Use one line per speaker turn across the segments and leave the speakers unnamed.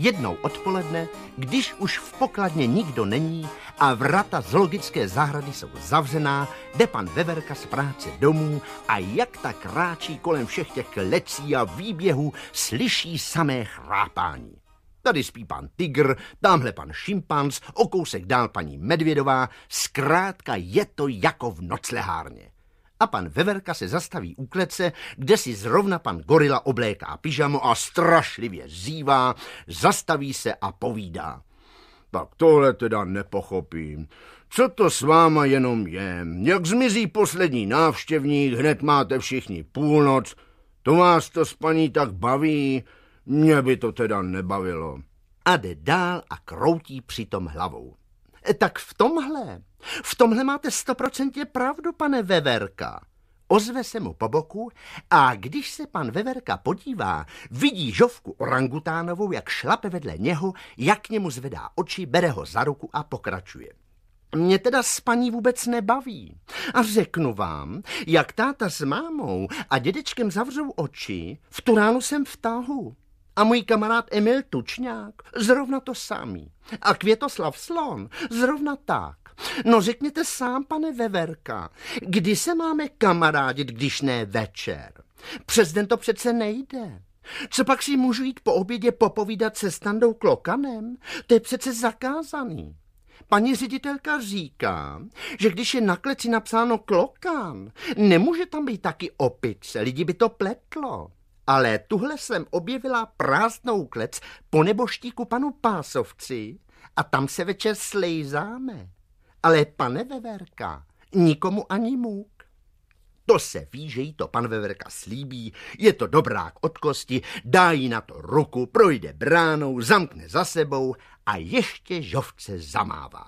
Jednou odpoledne, když už v pokladně nikdo není a vrata zoologické zahrady jsou zavřená, jde pan Veverka z práce domů a jak tak kráčí kolem všech těch klecí a výběhů, slyší samé chrápání. Tady spí pan tygr, tamhle pan šimpanz, o kousek dál paní medvědová, zkrátka je to jako v noclehárně. A pan Veverka se zastaví u klece, kde si zrovna pan gorila obléká pyžamo a strašlivě zívá, zastaví se a povídá. Tak tohle teda nepochopím. Co to s váma jenom je? Jak zmizí poslední návštěvník, hned máte všichni půlnoc. To vás to s paní tak baví? Mě by to teda nebavilo. A jde dál a kroutí přitom hlavou. Tak v tomhle máte 100% pravdu, pane Veverka. Ozve se mu po boku a když se pan Veverka podívá, vidí žovku orangutánovou, jak šlape vedle něho, jak k němu zvedá oči, bere ho za ruku a pokračuje. Mě teda s paní vůbec nebaví. A řeknu vám, jak táta s mámou a dědečkem zavřou oči, v tu ránu jsem v tahu. A můj kamarád Emil Tučňák, zrovna to samý. A Květoslav Slon, zrovna tak. No řekněte sám, pane Veverka, kdy se máme kamarádit, když ne večer? Přes den to přece nejde. Co pak si můžu jít po obědě popovídat se Standou Klokanem? To je přece zakázaný. Paní ředitelka říká, že když je na kleci napsáno Klokan, nemůže tam být taky opice, lidi by to pletlo. Ale tuhle jsem objevila prázdnou klec po neboštíku panu Pásovci a tam se večer slejzáme. Ale pane Veverka, nikomu ani můk. To se ví, že jí to pan Veverka slíbí, je to dobrák od kosti, dá jí na to ruku, projde bránou, zamkne za sebou a ještě žovce zamává.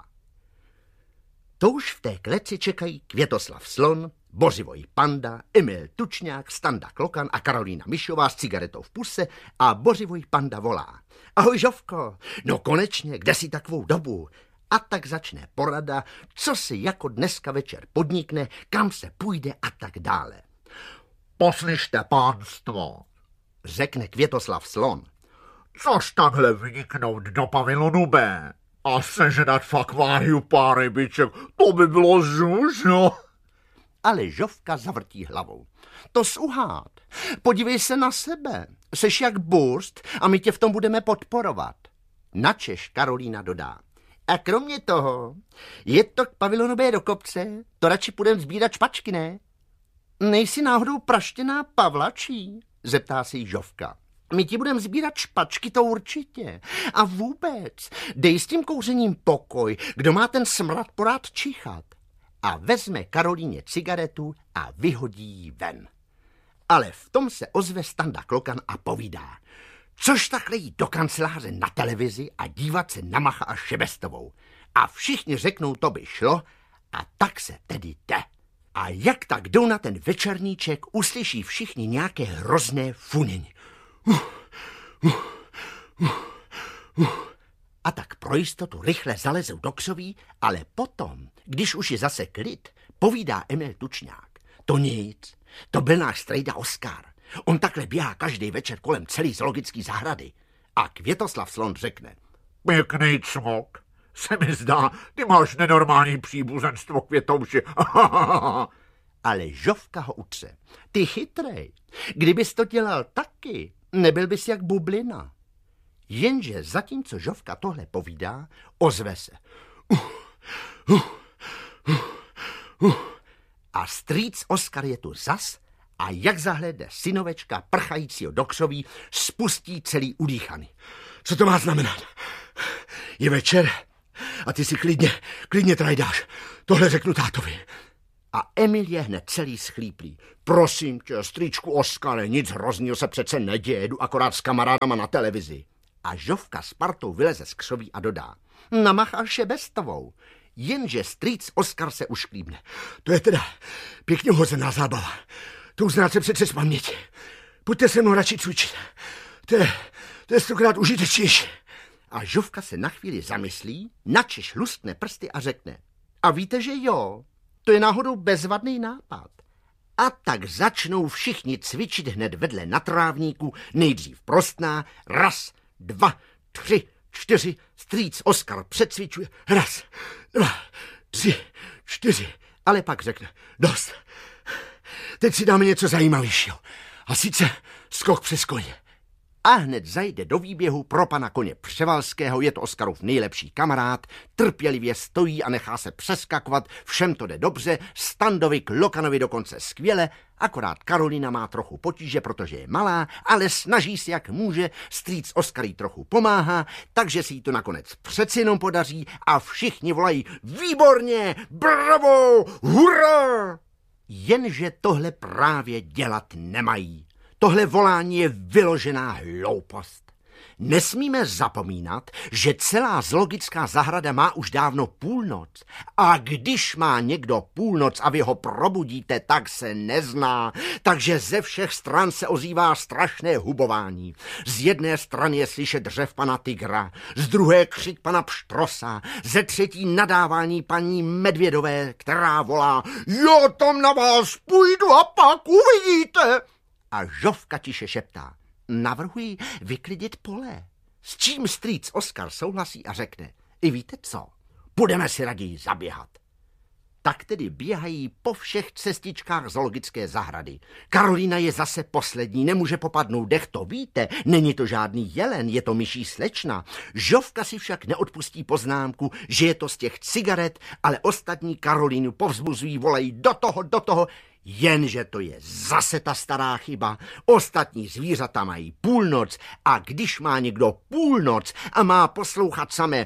To už v té kleci čekají Květoslav Slon, Bořivoj Panda, Emil Tučňák, Standa Klokan a Karolína Myšová s cigaretou v puse a Bořivoj Panda volá. Ahoj Žovko, no konečně, kde jsi takovou dobu? A tak začne porada, co si jako dneska večer podnikne, kam se půjde a tak dále.
Poslyšte, pánstvo,
řekne Květoslav Slon.
Což takhle vniknout do pavilonu B a sežrat v akváriu pár rybiček, to by bylo žužo.
Ale Žovka zavrtí hlavou. To suhát. Podívej se na sebe. Seš jak burst a my tě v tom budeme podporovat. Načež Karolína dodá. A kromě toho, je to k pavilonu B do kopce, to radši půjdem sbírat špačky, ne? Nejsi náhodou praštěná Pavlačí? Zeptá se jí Žovka. My ti budeme sbírat špačky, to určitě. A vůbec, dej s tím kouřením pokoj, kdo má ten smrad porád čichat. A vezme Karolíně cigaretu a vyhodí ji ven. Ale v tom se ozve Standa Klokan a povídá. Což takhle jít do kanceláře na televizi a dívat se na Macha a Šebestovou. A všichni řeknou, to by šlo, a tak se tedy jde. A jak tak jdou na ten večerníček, uslyší všichni nějaké hrozné funění. A tak pro jistotu rychle zalezou do křoví, ale potom, když už je zase klid, povídá Emil Tučňák. To nic, to byl náš strejda Oskar. On takhle běhá každý večer kolem celý zoologický zahrady. A Květoslav Slon řekne.
Pěkný cmok, se mi zdá, ty máš nenormální příbuzenstvo, Květouši.
Ale Žovka ho utře. Ty chytrej, kdybys to dělal taky, nebyl bys jak bublina. Jenže zatímco Žovka tohle povídá, ozve se. A strýc Oskar je tu zas a jak zahlédne synovečka prchajícího do křoví, spustí celý udýchaný. Co to má znamenat? Je večer a ty si klidně trajdáš. Tohle řeknu tátovi. A Emil je hned celý schlíplý. Prosím tě, strýčku Oskare, nic hroznýho se přece neděje, jdu akorát s kamarádama na televizi. A Žovka s partou vyleze z křoví a dodá. Na Macha a Šebestovou. Jenže strýc Oskar se ušklíbne. To je teda pěkně uhozená zábava. To uznáte přece z paměti. Pojďte se mnou radši cvičit. To je 100krát užitečnější. A Žovka se na chvíli zamyslí, načež luskne prsty a řekne. A víte, že jo, to je náhodou bezvadný nápad. A tak začnou všichni cvičit hned vedle na trávníku, nejdřív prostná, 1, 2, 3, 4, strýc Oskar předcvičuje. 1, 2, 3, 4. Ale pak řekne, dost. Teď si dáme něco zajímavějšího. A sice skok přes koně. A hned zajde do výběhu pro pana koně Převalského, je to Oskarův nejlepší kamarád, trpělivě stojí a nechá se přeskakovat, všem to jde dobře, Standovi k Lokanovi dokonce skvěle, akorát Karolína má trochu potíže, protože je malá, ale snaží se jak může, strýc Oskar jí trochu pomáhá, takže si jí to nakonec přeci jenom podaří a všichni volají výborně, bravo, hurá! Jenže tohle právě dělat nemají. Tohle volání je vyložená hloupost. Nesmíme zapomínat, že celá zoologická zahrada má už dávno půlnoc. A když má někdo půlnoc a vy ho probudíte, tak se nezná. Takže ze všech stran se ozývá strašné hubování. Z jedné strany je slyšet řev pana tygra, z druhé křik pana pštrosa, ze třetí nadávání paní Medvědové, která volá: já tam na vás půjdu a pak uvidíte. A Žofka tiše šeptá: navrhuji vyklidit pole. S čím strýc Oskar souhlasí a řekne: i víte co, půjdeme si raději zaběhat. Tak tedy běhají po všech cestičkách zoologické zahrady. Karolína je zase poslední, nemůže popadnout dech, to víte, není to žádný jelen, je to myší slečna. Žofka si však neodpustí poznámku, že je to z těch cigaret, ale ostatní Karolínu povzbuzují, volají do toho, jenže to je zase ta stará chyba. Ostatní zvířata mají půlnoc a když má někdo půlnoc a má poslouchat samé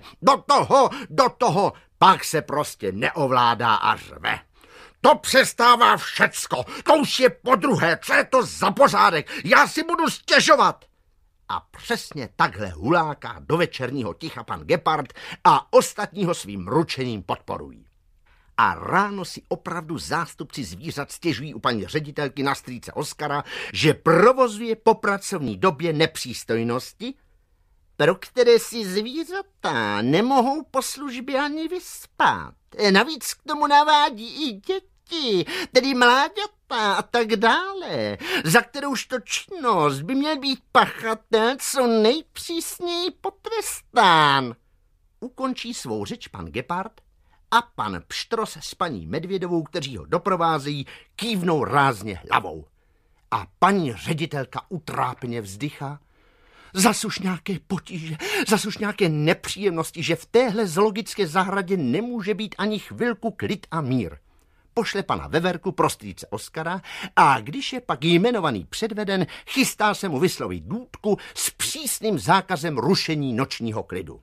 do toho, pak se prostě neovládá a řve. To přestává všecko, to už je podruhé, co je to za pořádek, já si budu stěžovat. A přesně takhle huláká do večerního ticha pan Gepard a ostatní ho svým ručením podporují. A ráno si opravdu zástupci zvířat stěžují u paní ředitelky na strýce Oskara, že provozuje po pracovní době nepřístojnosti, pro které si zvířata nemohou po službě ani vyspat. Navíc k tomu navádí i děti, tedy mláďata a tak dále, za kterouž to činnost by měl být pachatel co nejpřísněji potrestán. Ukončí svou řeč pan Gepard a pan Pštros s paní Medvědovou, kteří ho doprovázejí, kývnou rázně hlavou. A paní ředitelka utrápně vzdychá. Zas už nějaké potíže, zas už nějaké nepříjemnosti, že v téhle zoologické zahradě nemůže být ani chvilku klid a mír. Pošle pana Veverku pro strýce Oskara a když je pak jmenovaný předveden, chystá se mu vyslovit důtku s přísným zákazem rušení nočního klidu.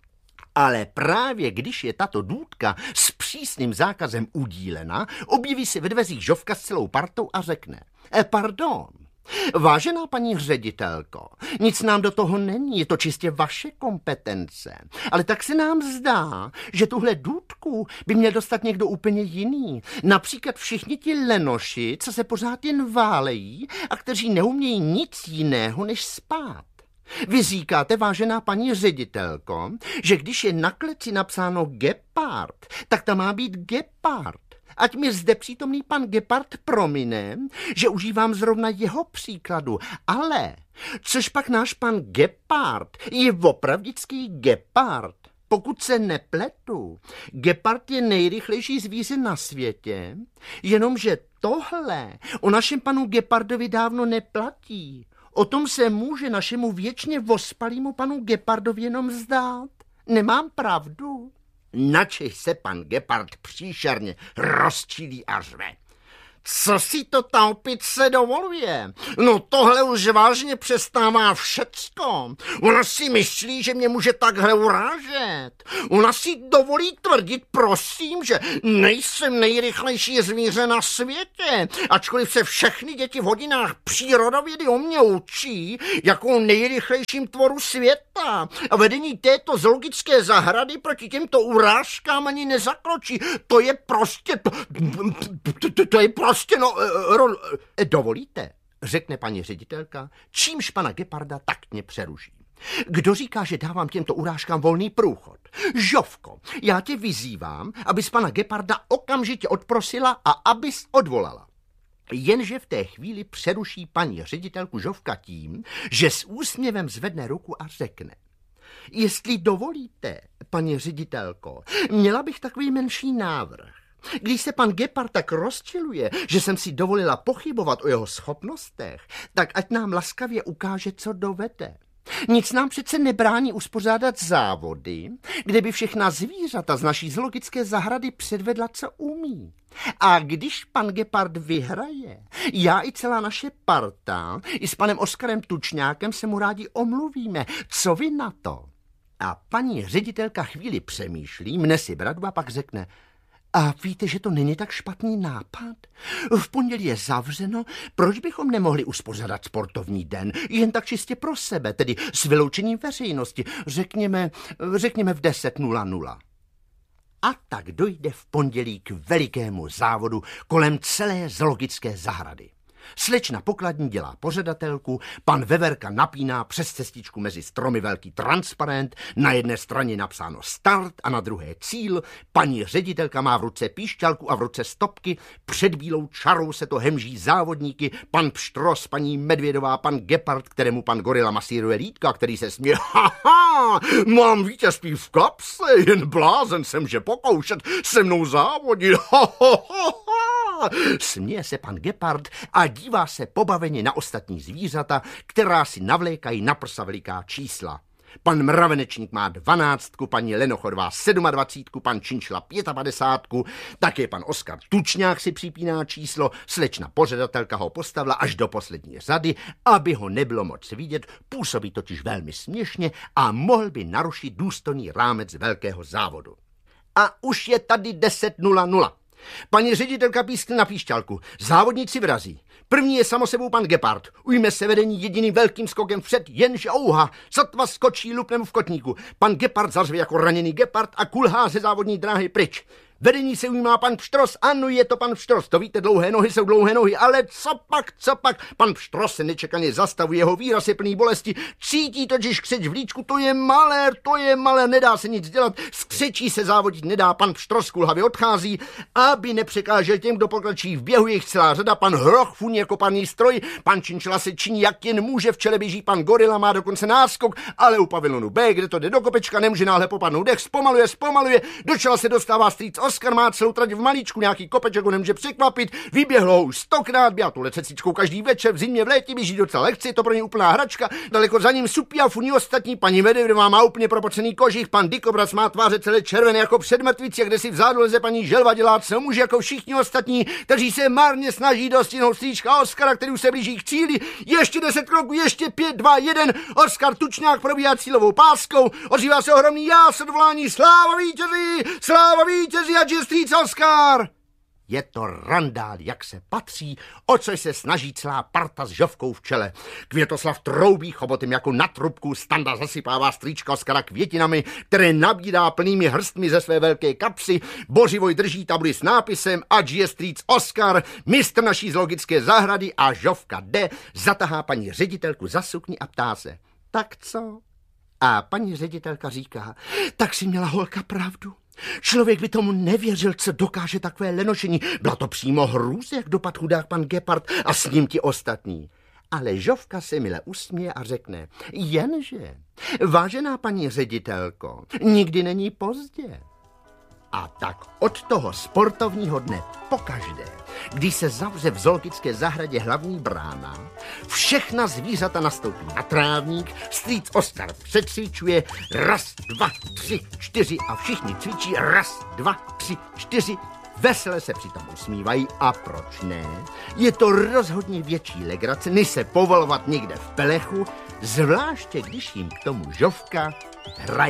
Ale právě když je tato důtka s přísným zákazem udílena, objeví se ve dveřích Žofka s celou partou a řekne: pardon, vážená paní ředitelko, nic nám do toho není, je to čistě vaše kompetence. Ale tak se nám zdá, že tuhle důtku by měl dostat někdo úplně jiný. Například všichni ti lenoši, co se pořád jen válejí a kteří neumějí nic jiného, než spát. Vy říkáte, vážená paní ředitelko, že když je na kleci napsáno Gepard, tak tam má být Gepard. Ať mi zde přítomný pan Gepard promine, že užívám zrovna jeho příkladu, ale což pak náš pan Gepard je opravdický Gepard. Pokud se nepletu, Gepard je nejrychlejší zvíře na světě, jenomže tohle o našem panu Gepardovi dávno neplatí. O tom se může našemu věčně vospalému panu Gepardovi jenom zdát. Nemám pravdu? Načež se pan Gepard příšerně rozčílí a řve: co si to ta opice dovoluje? No tohle už vážně přestává všecko. Ona si myslí, že mě může takhle urážet. Ona si dovolí tvrdit, prosím, že nejsem nejrychlejší zvíře na světě, ačkoliv se všechny děti v hodinách přírodovědy o mě učí jako nejrychlejším tvoru světa. A vedení této zoologické zahrady proti těmto urážkám ani nezakročí. To je prostě... To je prostě... Dovolíte, řekne paní ředitelka, čímž pana Geparda taktně přeruší. Kdo říká, že dávám těmto urážkám volný průchod? Žofko, já tě vyzývám, abys pana Geparda okamžitě odprosila a abys odvolala. Jenže v té chvíli přeruší paní ředitelku Žofka tím, že s úsměvem zvedne ruku a řekne: Jestli dovolíte, paní ředitelko, měla bych takový menší návrh. Když se pan Gepard tak rozčiluje, že jsem si dovolila pochybovat o jeho schopnostech, tak ať nám laskavě ukáže, co dovede. Nic nám přece nebrání uspořádat závody, kde by všechna zvířata z naší zoologické zahrady předvedla, co umí. A když pan Gepard vyhraje, já i celá naše parta, i s panem Oskarem Tučňákem se mu rádi omluvíme. Co vy na to? A paní ředitelka chvíli přemýšlí, mne si bradu a pak řekne: a víte, že to není tak špatný nápad? V pondělí je zavřeno, proč bychom nemohli uspořádat sportovní den, jen tak čistě pro sebe, tedy s vyloučením veřejnosti, řekněme v 10:00. A tak dojde v pondělí k velikému závodu kolem celé zoologické zahrady. Slečna Pokladní dělá pořadatelku, pan Veverka napíná přes cestičku mezi stromy velký transparent, na jedné straně napsáno start a na druhé cíl, paní ředitelka má v ruce píšťalku a v ruce stopky, před bílou čarou se to hemží závodníky, pan Pštros, paní Medvědová, pan Gepard, kterému pan Gorila masíruje lítka, který se směje: haha, mám vítězství v kapse, jen blázen se může pokoušet se mnou závodit, Směje se pan Gepard a dívá se pobaveně na ostatní zvířata, která si navlékají na prsa veliká čísla. Pan Mravenečník má 12, paní Lenochodová 27, pan Činčla 55, také pan Oskar Tučňák si připíná číslo, slečna pořadatelka ho postavila až do poslední řady, aby ho nebylo moc vidět, působí totiž velmi směšně a mohl by narušit důstojný rámec velkého závodu. A už je tady 10:00. Paní ředitelka pískne na píšťalku. Závodníci vrazí. První je samosebou pan Gepard. Ujme se vedení jediným velkým skokem vpřed, jenže ouha, sotva skočí lupnem v kotníku. Pan Gepard zařve jako raněný gepard a kulhá ze závodní dráhy pryč. Vedení se ujímá pan Pštros, ano, je to pan Pštros, to víte, dlouhé nohy jsou dlouhé nohy, ale co pak, pan Pštros se nečekaně zastavuje, jeho výraz je plný bolesti, cítí totiž křeč v líčku, to je malé, nedá se nic dělat, z křečí se závodit nedá, pan Pštros kulhavě odchází, aby nepřekážel těm, kdo pokračují v běhu, jejich celá řada, pan Hroch funí jako paný stroj, pan Činčela se činí, jak jen může, v čele běží pan Gorila, má dokonce náskok, ale u pavilonu B, kde to jde do kopečka, nemůže náhle popadnout dech, zpomaluje, do čela se dostává strýc Oskar, má celou trať v malíčku, nějaký kopeček ho nemůže překvapit, vyběhlo už 100krát, běhá tu lececičkou každý večer, v zimě, v létě běží docela lehce, je to pro ně úplná hračka, daleko za ním supí a funí ostatní, paní Medvědová má úplně propocený kožich, pan Dikobraz má tváře celé červené jako před mrtvicí, a kde si vzadu leze paní Želva, dělá co může jako všichni ostatní, kteří se marně snaží dostihnout strýčka Oskara, který už se blíží k cíli, ještě 10 kroků, ještě 5, 2, 1, Oskar Tučňák probíhá cílovou páskou, ozývá se ohromný jás odvolání, sláva vítězi a strýc Oskar! Je to randál, jak se patří, o což se snaží celá parta s Žovkou v čele. Květoslav troubí chobotem jako na trubku, Standa zasypává strýčka Oskara květinami, které nabírá plnými hrstmi ze své velké kapsy, Bořivoj drží tabuli s nápisem ať je strýc Oskar, mistr naší zoologické zahrady, a Žovka jde, zatahá paní ředitelku za sukni a ptá se: tak co? A paní ředitelka říká: tak si měla holka pravdu. Člověk by tomu nevěřil, co dokáže takové lenošení. Byla to přímo hrůze, jak dopad chudák pan Gepard a s ním ti ostatní. Ale Žovka se mile usměje a řekne: jenže, vážená paní ředitelko, nikdy není pozdě. A tak od toho sportovního dne pokaždé, když se zavře v zoologické zahradě hlavní brána, všechna zvířata nastoupí na trávník, strýc Oskar přecvičuje, 1, 2, 3, 4 a všichni cvičí 1, 2, 3, 4, vesele se přitom usmívají a proč ne? Je to rozhodně větší legrace, než se povolovat někde v pelechu, zvláště když jim k tomu Žovka hraje.